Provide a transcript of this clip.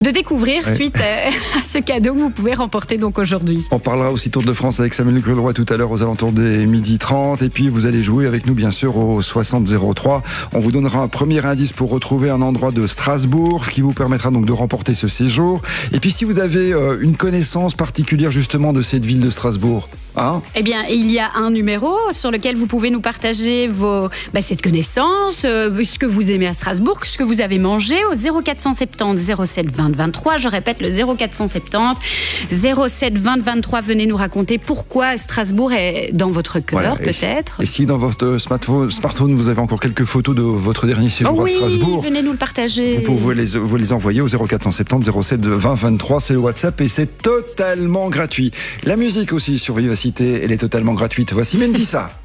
de découvrir suite à ce cadeau que vous pouvez remporter donc aujourd'hui. On parlera aussi Tour de France avec Samuel Grulroy tout à l'heure aux alentours des 12h30. Et puis vous allez jouer avec nous bien sûr au 6003. On vous donnera un premier indice pour retrouver un endroit de Strasbourg qui vous permettra donc de remporter ce séjour. Et puis si vous avez une connaissance particulière justement de cette ville de Strasbourg, eh bien, il y a un numéro sur lequel vous pouvez nous partager cette connaissance, ce que vous aimez à Strasbourg, ce que vous avez mangé au 0470 07 20 23. Je répète, le 0470 07 20 23. Venez nous raconter pourquoi Strasbourg est dans votre cœur, peut-être. Et si dans votre smartphone, vous avez encore quelques photos de votre dernier séjour à Strasbourg, venez nous le partager. Vous pouvez les envoyer au 0470 07 20 23. C'est le WhatsApp et c'est totalement gratuit. La musique aussi sur Vivacité, elle est totalement gratuite. Voici Mentissa.